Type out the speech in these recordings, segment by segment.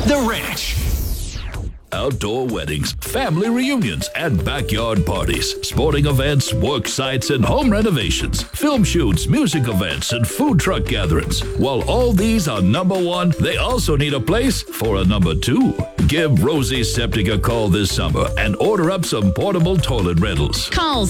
The Ranch. Outdoor weddings, family reunions, and backyard parties, sporting events, work sites, and home renovations, film shoots, music events, and food truck gatherings. While all these are number one, they also need a place for a number two. Give Rosie Septic a call this summer and order up some portable toilet rentals. Call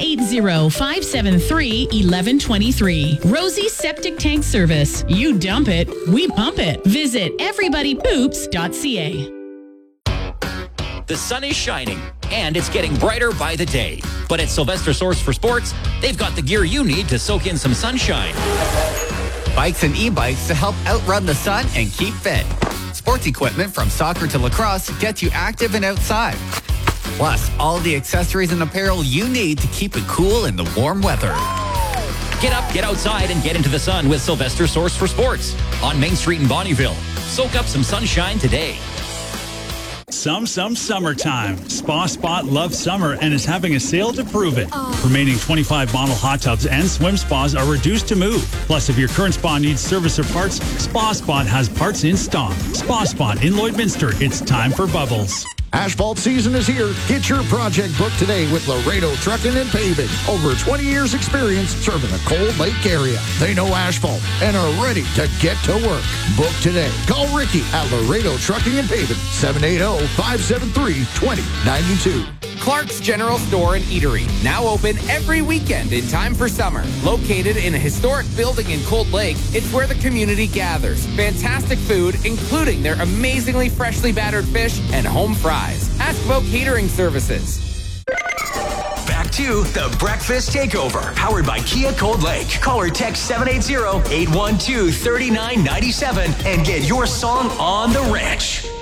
780-573-1123. Rosie Septic Tank Service. You dump it, we pump it. Visit everybodyboops.ca. The sun is shining, and it's getting brighter by the day. But at Sylvester Source for Sports, they've got the gear you need to soak in some sunshine. Bikes and e-bikes to help outrun the sun and keep fit. Sports equipment from soccer to lacrosse gets you active and outside. Plus, all the accessories and apparel you need to keep it cool in the warm weather. Get up, get outside, and get into the sun with Sylvester Source for Sports on Main Street in Bonnyville. Soak up some sunshine today. Some summertime. Spa Spot loves summer and is having a sale to prove it. Remaining 25 model hot tubs and swim spas are reduced to move. Plus, if your current spa needs service or parts, Spa Spot has parts in stock. Spa Spot in Lloydminster. It's time for bubbles. Asphalt season is here. Get your project booked today with Laredo Trucking and Paving. Over 20 years experience serving the Cold Lake area. They know asphalt and are ready to get to work. Book today. Call Ricky at Laredo Trucking and Paving, 780-573-2092. Clark's General Store and Eatery, now open every weekend in time for summer. Located in a historic building in Cold Lake, it's where the community gathers. Fantastic food, including their amazingly freshly battered fish and home fries. Ask about catering services. Back to the Breakfast Takeover, powered by Kia Cold Lake. Call or text 780-812-3997 and get your song on the ranch.